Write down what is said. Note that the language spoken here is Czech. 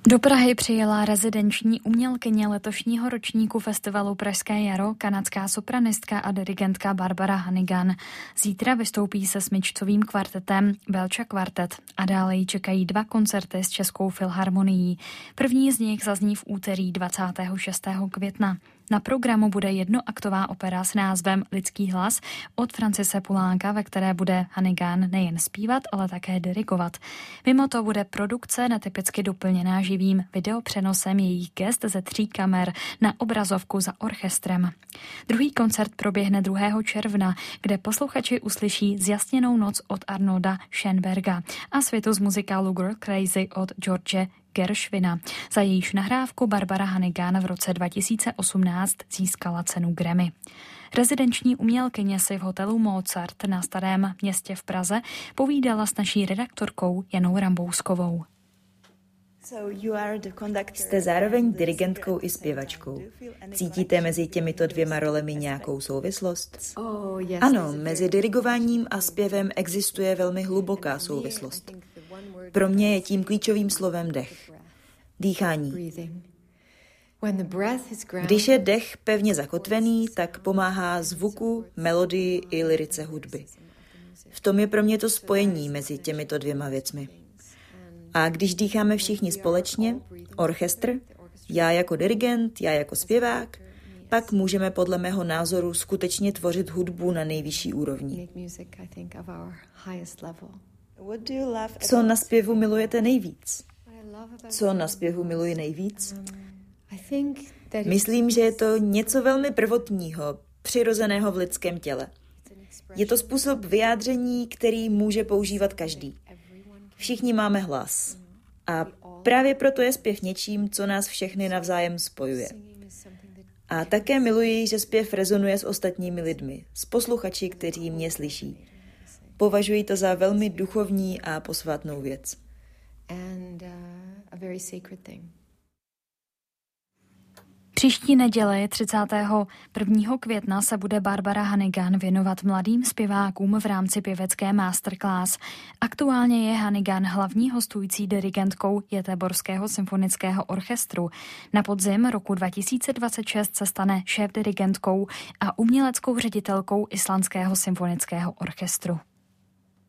Do Prahy přijela rezidenční umělkyně letošního ročníku festivalu Pražské jaro, kanadská sopranistka a dirigentka Barbara Hannigan. Zítra vystoupí se smyčcovým kvartetem Belča Kvartet a dále ji čekají 2 koncerty s Českou filharmonií. První z nich zazní v úterý 26. května. Na programu bude jednoaktová opera s názvem Lidský hlas od Francise Pulánka, ve které bude Hannigan nejen zpívat, ale také dirigovat. Mimo to bude produkce netypicky doplněná živým videopřenosem jejich gest ze 3 kamer na obrazovku za orchestrem. Druhý koncert proběhne 2. června, kde posluchači uslyší Zjasněnou noc od Arnolda Schoenberga a světu z muzikálu Girl Crazy od George Gershwina. Za jejíž nahrávku Barbara Hannigan v roce 2018 získala cenu Grammy. Rezidenční umělkyně si v hotelu Mozart na Starém Městě v Praze povídala s naší redaktorkou Janou Rambouskovou. Jste zároveň dirigentkou i zpěvačkou. Cítíte mezi těmito 2 rolemi nějakou souvislost? Ano, mezi dirigováním a zpěvem existuje velmi hluboká souvislost. Pro mě je tím klíčovým slovem dech. Dýchání. Když je dech pevně zakotvený, tak pomáhá zvuku, melodii i lyrice hudby. V tom je pro mě to spojení mezi těmito 2 věcmi. A když dýcháme všichni společně, orchestr, já jako dirigent, já jako zpěvák, pak můžeme podle mého názoru skutečně tvořit hudbu na nejvyšší úrovni. Co na zpěvu milujete nejvíc? Co na zpěvu miluji nejvíc? Myslím, že je to něco velmi prvotního, přirozeného v lidském těle. Je to způsob vyjádření, který může používat každý. Všichni máme hlas. A právě proto je zpěv něčím, co nás všechny navzájem spojuje. A také miluji, že zpěv rezonuje s ostatními lidmi, s posluchači, kteří mě slyší. Považuji to za velmi duchovní a posvátnou věc. Příští neděli 31. května se bude Barbara Hannigan věnovat mladým zpěvákům v rámci pěvecké masterclass. Aktuálně je Hannigan hlavní hostující dirigentkou Göteborského symfonického orchestru. Na podzim roku 2026 se stane šéfdirigentkou a uměleckou ředitelkou Islandského symfonického orchestru.